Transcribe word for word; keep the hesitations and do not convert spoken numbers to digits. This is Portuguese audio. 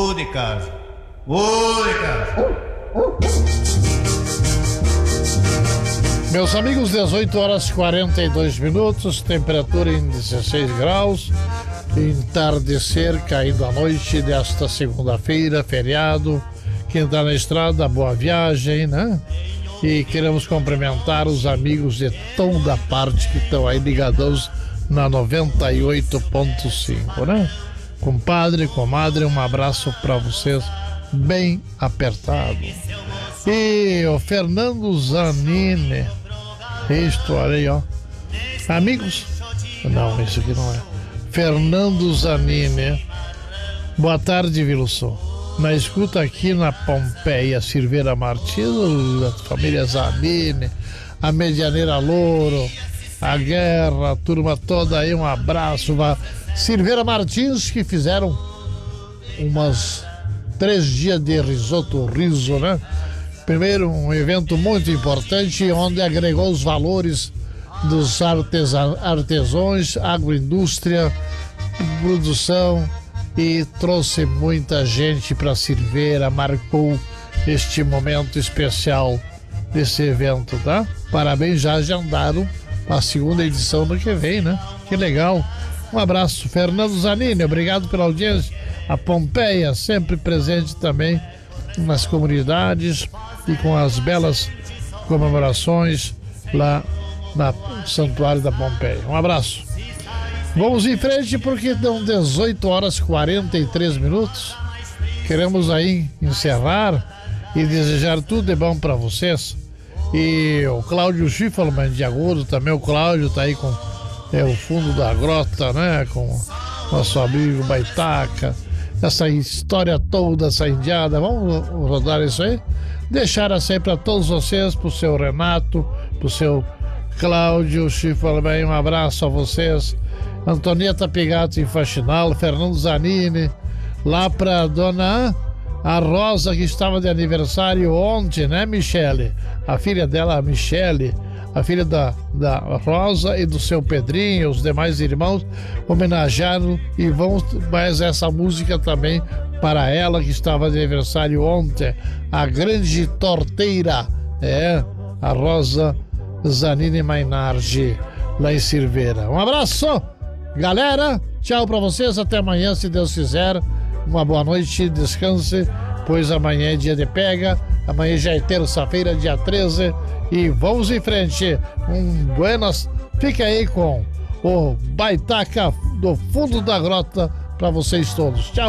Vou de casa. Vou de casa. Meus amigos, dezoito horas e quarenta e dois minutos, temperatura em dezesseis graus, entardecer caindo à noite desta segunda-feira, feriado. Quem está na estrada, boa viagem, né? E queremos cumprimentar os amigos de toda parte que estão aí ligados na noventa e oito ponto cinco, né? Compadre, comadre, um abraço para vocês bem apertado. E o Fernando Zanini, isto aí, ó. Amigos? Não, isso aqui não é. Fernando Zanini. Boa tarde, Wilson. Na escuta aqui na Pompeia, Silveira Martins, a família Zanini, a Medianeira Louro, a Guerra, a turma toda aí, um abraço. Silveira Martins, que fizeram umas três dias de risoto riso, né? Primeiro, um evento muito importante, onde agregou os valores dos artesa- artesãos, agroindústria, produção, e trouxe muita gente para Silveira, marcou este momento especial desse evento, tá? Parabéns, já agendaram a segunda edição do que vem, né? Que legal. Um abraço, Fernando Zanini, obrigado pela audiência. A Pompeia, sempre presente também nas comunidades e com as belas comemorações lá na Santuário da Pompeia. Um abraço. Vamos em frente porque dão dezoito horas e quarenta e três minutos. Queremos aí encerrar e desejar tudo de bom para vocês. E o Cláudio Schiffelman de Agudo, também o Cláudio tá aí com é, o fundo da grota, né? Com nosso amigo Baitaca. Essa história toda, essa indiada. Vamos rodar isso aí? Deixar assim para todos vocês, pro seu Renato, pro seu Cláudio Schiffelman, um abraço a vocês. Antonieta Pigato em Faxinal, Fernando Zanini, lá pra dona a Rosa, que estava de aniversário ontem, né, Michele? A filha dela, a Michele, a filha da, da Rosa e do seu Pedrinho, os demais irmãos, homenagearam e vão mais essa música também para ela, que estava de aniversário ontem, a grande torteira, é, a Rosa Zanini Mainardi, lá em Silveira. Um abraço! Galera, tchau pra vocês, até amanhã, se Deus quiser. Uma boa noite, descanse, pois amanhã é dia de pega, amanhã já é terça-feira, dia treze, e vamos em frente. Um buenas, fica aí com o Baitaca do fundo da grota pra vocês todos. Tchau.